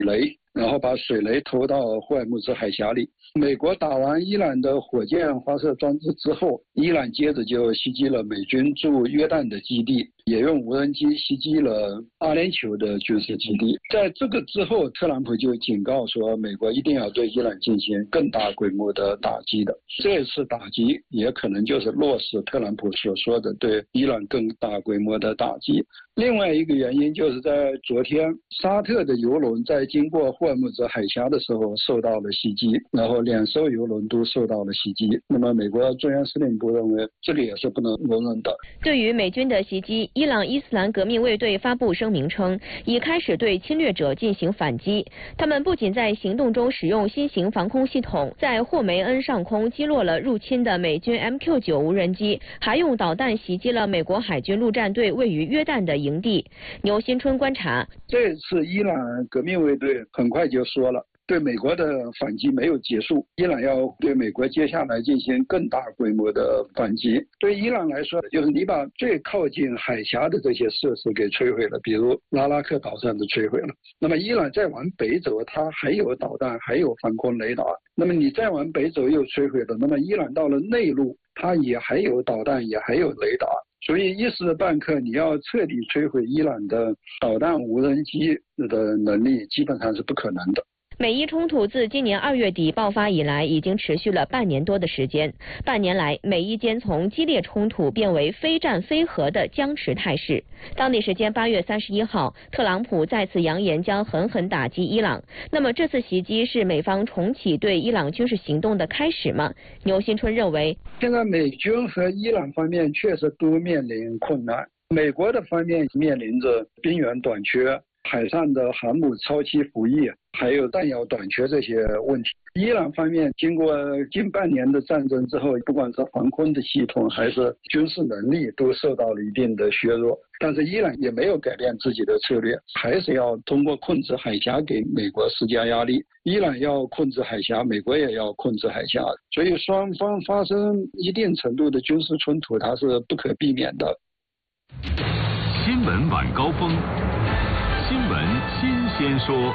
雷，然后把水雷投到霍尔木兹海峡里。美国打完伊朗的火箭发射装置之后，伊朗接着就袭击了美军驻约旦的基地，也用无人机袭击了阿联酋的军事基地。在这个之后，特朗普就警告说，美国一定要对伊朗进行更大规模的打击的。这次打击也可能就是落实特朗普所说的对伊朗更大规模的打击。另外一个原因就是在昨天，沙特的油轮在经过霍尔木兹海峡的时候受到了袭击，然后2艘油轮都受到了袭击。那么美国中央司令部认为这个也是不能容忍的。 对于美军的袭击，伊朗伊斯兰革命卫队发布声明称，已开始对侵略者进行反击。他们不仅在行动中使用新型防空系统，在霍梅恩上空击落了入侵的美军 MQ-9 无人机，还用导弹袭击了美国海军陆战队位于约旦的营地。牛新春观察， 这次伊朗革命卫队很快就说了，对美国的反击没有结束，伊朗要对美国接下来进行更大规模的反击。对伊朗来说，就是你把最靠近海峡的这些设施给摧毁了，比如拉拉克岛上的摧毁了。那么伊朗再往北走，它还有导弹，还有防空雷达。那么你再往北走又摧毁了，那么伊朗到了内陆，它也还有导弹，也还有雷达。所以一时半刻你要彻底摧毁伊朗的导弹无人机的能力，基本上是不可能的。 美伊冲突自今年2月底爆发以来，已经持续了半年多的时间。半年来，美伊间从激烈冲突变为非战非和的僵持态势。当地时间8月31号，特朗普再次扬言将狠狠打击伊朗。那么这次袭击是美方重启对伊朗军事行动的开始吗？牛新春认为， 现在美军和伊朗方面确实都面临困难。美国的方面面临着兵源短缺、海上的航母超期服役，还有弹药短缺这些问题。伊朗方面经过近半年的战争之后，不管是防空的系统还是军事能力都受到了一定的削弱，但是伊朗也没有改变自己的策略，还是要通过控制海峡给美国施加压力。伊朗要控制海峡，美国也要控制海峡，所以双方发生一定程度的军事冲突，它是不可避免的。 新闻晚高峰，新闻新鲜说。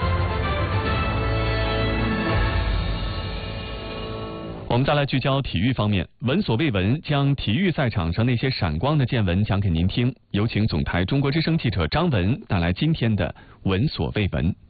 我们再来聚焦体育方面，闻所未闻将体育赛场上那些闪光的见闻讲给您听。有请总台中国之声记者张文带来今天的闻所未闻。